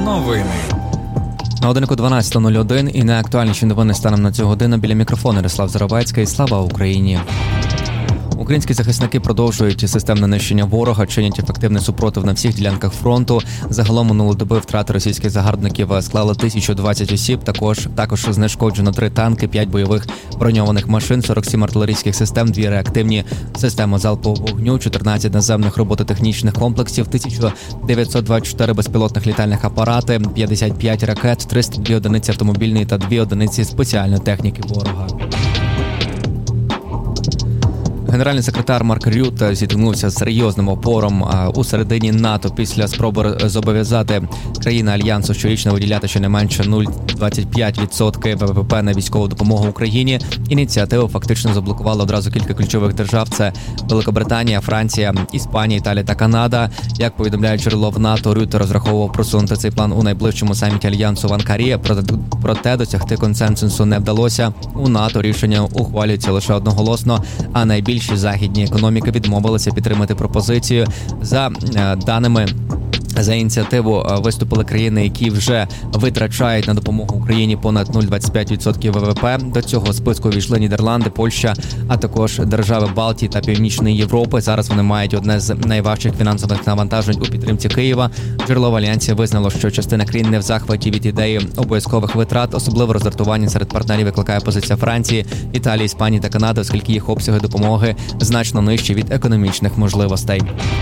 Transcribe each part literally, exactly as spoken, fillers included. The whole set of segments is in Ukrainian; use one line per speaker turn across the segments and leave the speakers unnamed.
Новини.
На годинку дванадцята нуль один і найактуальніші новини станом на цю годину. Біля мікрофону Ярослав Заровецький. Слава Україні! Українські захисники продовжують системне нищення ворога, чинять ефективний супротив на всіх ділянках фронту. Загалом минулої доби втрати російських загарбників склали тисячу двадцять осіб. Також також знешкоджено три танки, п'ять бойових броньованих машин, сорок сім артилерійських систем, дві реактивні системи залпового вогню, чотирнадцять наземних робототехнічних комплексів, тисяча дев'ятсот двадцять чотири безпілотних літальних апарати, п'ятдесят п'ять ракет, триста дві одиниці автомобільної та дві одиниці спеціальної техніки ворога. Генеральний секретар Марк Рютте зіткнувся з серйозним опором у середині НАТО після спроби зобов'язати країни Альянсу щорічно виділяти щонайменше нуль цілих двадцять п'ять відсотків ВВП на військову допомогу Україні. Ініціативу фактично заблокували одразу кілька ключових держав. Це Великобританія, Франція, Іспанія, Італія та Канада. Як повідомляє джерело в НАТО, Рютте розраховував просунути цей план у найближчому саміті Альянсу в Анкарі. Проте досягти консенсусу не вдалося. У НАТО рішення ухвалюється лише одноголосно, а найбільш західні економіки відмовилися підтримати пропозицію. За даними За ініціативу виступили країни, які вже витрачають на допомогу Україні понад нуль цілих двадцять п'ять відсотків ВВП. До цього списку війшли Нідерланди, Польща, а також держави Балтії та Північної Європи. Зараз вони мають одне з найважчих фінансових навантажень у підтримці Києва. Джерело в Альянсі визнало, що частина країн не в захваті від ідеї обов'язкових витрат. Особливо роздратування серед партнерів викликає позиція Франції, Італії, Іспанії та Канади, оскільки їх обсяги допомоги значно нижчі від економічних можливостей.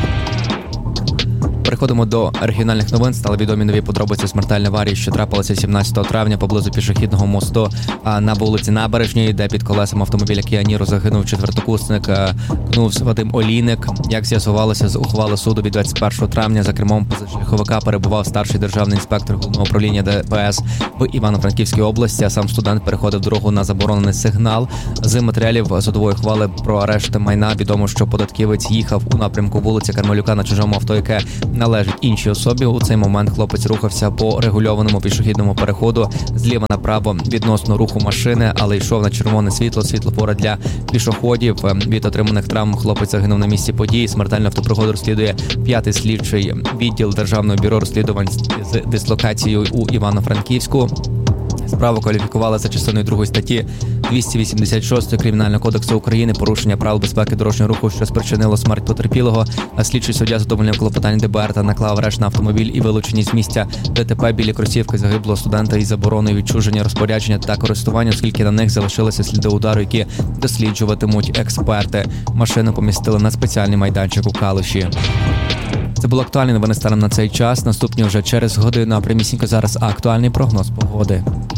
Переходимо до регіональних новин. Стали відомі нові подробиці смертельної аварії, що трапилося сімнадцятого травня поблизу пішохідного мосту на вулиці Набережній, де під колесом автомобіля Kia Niro загинув четвертокурсник Кнувс Вадим Олійник. Як з'ясувалося з ухвали суду від двадцять першого травня, за кермом позашляховика перебував старший державний інспектор Головного управління ДПС в Івано-Франківській області, а сам студент переходив дорогу на заборонений сигнал. З матеріалів судової ухвали про арешт майна відомо, що податківець їхав у напрямку вулиці Кармелюка на чужому авто, яке належить іншій особі. У цей момент хлопець рухався по регульованому пішохідному переходу зліва направо відносно руху машини, але йшов на червоне світло, світлофора для пішоходів. Від отриманих травм хлопець загинув на місці події. Смертельну автопригоду розслідує п'ятий слідчий відділ Державного бюро розслідувань з дислокацією у Івано-Франківську. Справу кваліфікували за частиною другої статті двісті вісімдесят шість Кримінального кодексу України порушення правил безпеки дорожнього руху, що спричинило смерть потерпілого. А слідчий суддя задовольнив клопотання ДБР та наклав арешт на автомобіль і вилучені з місця ДТП біля кросівки загиблого студента із забороною відчуження, розпорядження та користування, оскільки на них залишилися сліди удару, які досліджуватимуть експерти. Машину помістили на спеціальний майданчик у Калуші. Це було актуальні новини станом на цей час. Наступні вже через годину, а прямісінько зараз актуальний прогноз погоди.